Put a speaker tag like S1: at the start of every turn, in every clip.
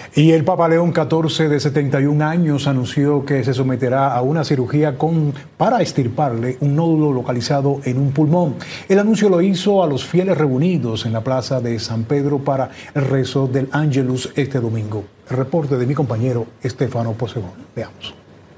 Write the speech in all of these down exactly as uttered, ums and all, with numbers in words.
S1: Y el Papa León catorce, de setenta y un años, anunció que se someterá a una cirugía con, para extirparle un nódulo localizado en un pulmón. El anuncio lo hizo a los fieles reunidos en la plaza de San Pedro para el rezo del Ángelus este domingo. El reporte de mi compañero Stefano Possebon. Veamos.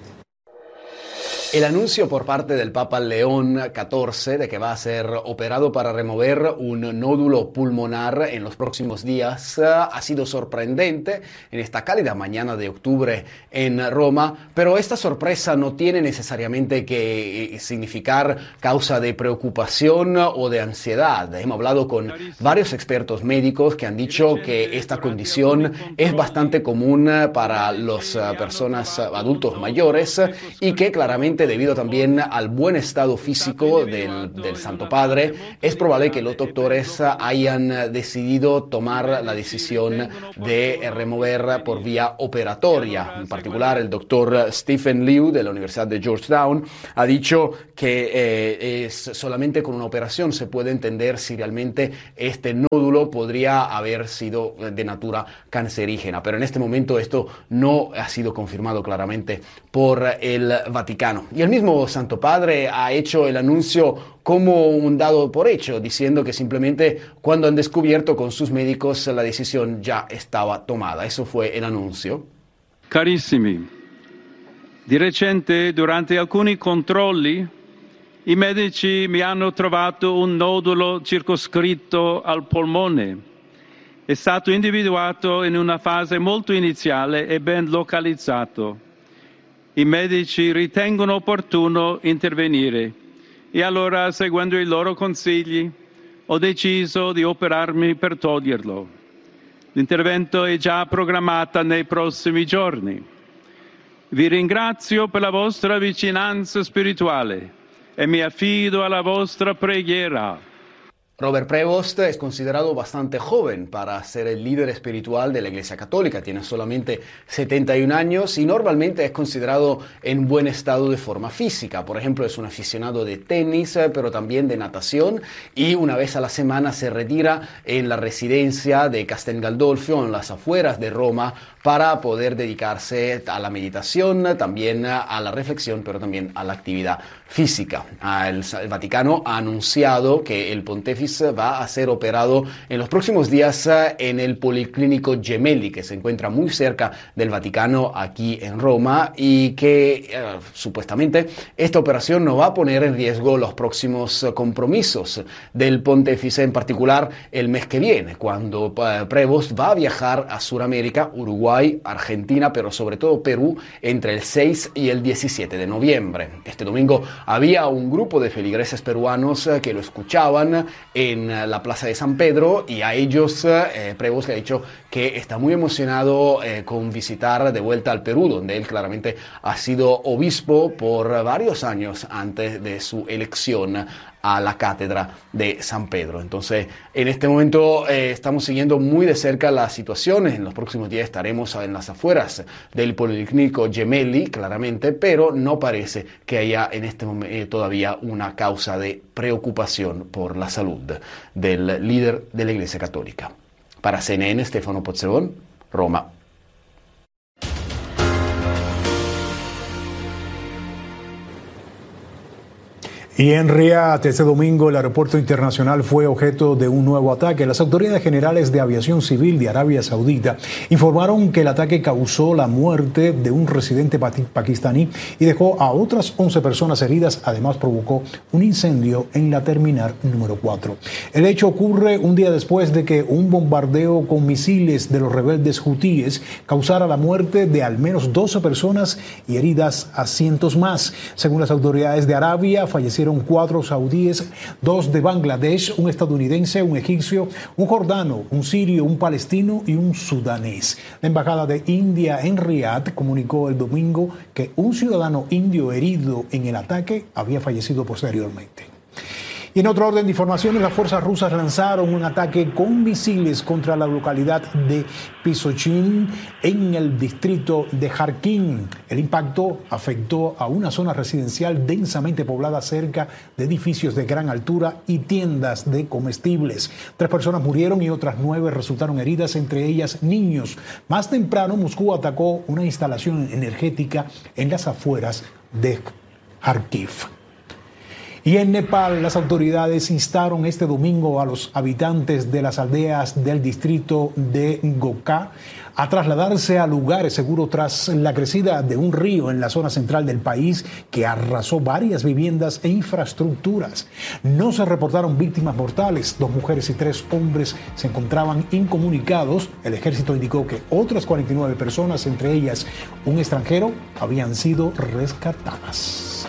S2: El anuncio por parte del Papa León catorce de que va a ser operado para remover un nódulo pulmonar en los próximos días ha sido sorprendente en esta cálida mañana de octubre en Roma, pero esta sorpresa no tiene necesariamente que significar causa de preocupación o de ansiedad. Hemos hablado con varios expertos médicos que han dicho que esta condición es bastante común para las personas adultos mayores y que claramente debido también al buen estado físico del, del Santo Padre, es probable que los doctores hayan decidido tomar la decisión de remover por vía operatoria. En particular, el doctor Stephen Liu de la Universidad de Georgetown ha dicho que eh, es solamente con una operación se puede entender si realmente este nódulo podría haber sido de natura cancerígena. Pero en este momento esto no ha sido confirmado claramente por el Vaticano. Y el mismo Santo Padre ha hecho el anuncio como un dado por hecho, diciendo que simplemente cuando han descubierto con sus médicos la decisión ya estaba tomada. Eso fue el anuncio.
S3: Carissimi, di recente durante alcuni controlli i medici mi hanno trovato un nodulo circoscritto al polmone. È stato individuato in una fase molto iniziale e ben localizzato. I medici ritengono opportuno intervenire e allora, seguendo i loro consigli, ho deciso di operarmi per toglierlo. L'intervento è già programmato nei prossimi giorni. Vi ringrazio per la vostra vicinanza spirituale e mi affido alla vostra preghiera.
S2: Robert Prevost es considerado bastante joven para ser el líder espiritual de la Iglesia Católica. Tiene solamente setenta y un años y normalmente es considerado en buen estado de forma física. Por ejemplo, es un aficionado de tenis, pero también de natación, y una vez a la semana se retira en la residencia de Castel Gandolfo, en las afueras de Roma, para poder dedicarse a la meditación, también a la reflexión, pero también a la actividad física. El, el Vaticano ha anunciado que el pontífice va a ser operado en los próximos días en el Policlínico Gemelli, que se encuentra muy cerca del Vaticano aquí en Roma, y que eh, supuestamente esta operación no va a poner en riesgo los próximos compromisos del pontífice, en particular el mes que viene, cuando eh, Prevost va a viajar a Sudamérica, Uruguay, Argentina, pero sobre todo Perú, entre el seis y el diecisiete de noviembre. Este domingo había un grupo de feligreses peruanos eh, que lo escuchaban en la plaza de San Pedro, y a ellos eh, Prevost le ha dicho que está muy emocionado eh, con visitar de vuelta al Perú, donde él claramente ha sido obispo por varios años antes de su elección a la cátedra de San Pedro. Entonces, en este momento eh, estamos siguiendo muy de cerca la situación. En los próximos días estaremos en las afueras del Policlínico Gemelli, claramente, pero no parece que haya en este momento eh, todavía una causa de preocupación por la salud del líder de la Iglesia Católica. Para C N N, Stefano Possebon, Roma.
S1: Y en Riad, este domingo, el aeropuerto internacional fue objeto de un nuevo ataque. Las autoridades generales de aviación civil de Arabia Saudita informaron que el ataque causó la muerte de un residente pakistaní y dejó a otras once personas heridas. Además, provocó un incendio en la terminal número cuatro. El hecho ocurre un día después de que un bombardeo con misiles de los rebeldes hutíes causara la muerte de al menos doce personas y heridas a cientos más. Según las autoridades de Arabia, fallecieron cuatro saudíes, dos de Bangladesh, un estadounidense, un egipcio, un jordano, un sirio, un palestino y un sudanés. La embajada de India en Riad comunicó el domingo que un ciudadano indio herido en el ataque había fallecido posteriormente. Y en otro orden de informaciones, las fuerzas rusas lanzaron un ataque con misiles contra la localidad de Pisochin en el distrito de Kharkiv. El impacto afectó a una zona residencial densamente poblada cerca de edificios de gran altura y tiendas de comestibles. Tres personas murieron y otras nueve resultaron heridas, entre ellas niños. Más temprano, Moscú atacó una instalación energética en las afueras de Kharkiv. Y en Nepal, las autoridades instaron este domingo a los habitantes de las aldeas del distrito de Goka a trasladarse a lugares seguros tras la crecida de un río en la zona central del país que arrasó varias viviendas e infraestructuras. No se reportaron víctimas mortales. Dos mujeres y tres hombres se encontraban incomunicados. El ejército indicó que otras cuarenta y nueve personas, entre ellas un extranjero, habían sido rescatadas.